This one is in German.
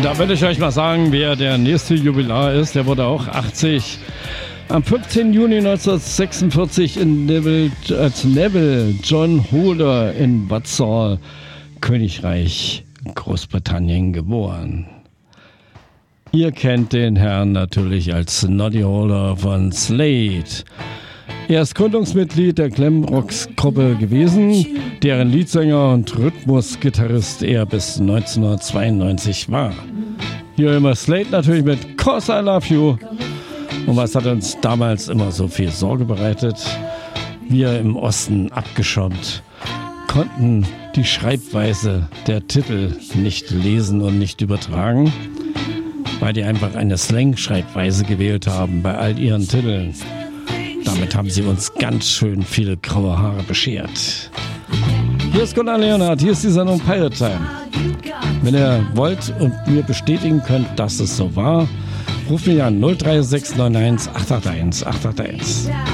Da würde ich euch mal sagen, wer der nächste Jubilar ist. Der wurde auch 80. Am 15. Juni 1946 als Neville John Holder in Walsall, Königreich Großbritannien, geboren. Ihr kennt den Herrn natürlich als Noddy Holder von Slade. Er ist Gründungsmitglied der Glamrock-Gruppe gewesen, deren Leadsänger und Rhythmusgitarrist er bis 1992 war. Hier immer Slade natürlich mit 'Cause I Love You. Und was hat uns damals immer so viel Sorge bereitet? Wir im Osten abgeschirmt, konnten die Schreibweise der Titel nicht lesen und nicht übertragen, weil die einfach eine Slang-Schreibweise gewählt haben bei all ihren Titeln. Damit haben sie uns ganz schön viele graue Haare beschert. Hier ist Gunnar Leonhardt, hier ist die Sendung Pirate Time. Wenn ihr wollt und mir bestätigen könnt, dass es so war, ruft mich an 03691 881 881.